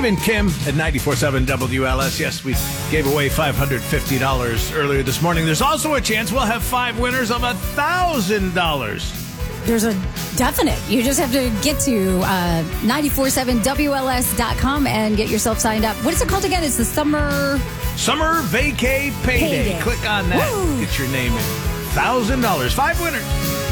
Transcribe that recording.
Steve and Kim at 94.7 WLS. Yes, we gave away $550 earlier this morning. There's also a chance we'll have 5 winners of $1,000. There's a definite. You just have to get to 947WLS.com and get yourself signed up. What is it called again? It's the Summer Vacay Payday. Click on that. Woo. Get your name in. $1,000. 5 winners.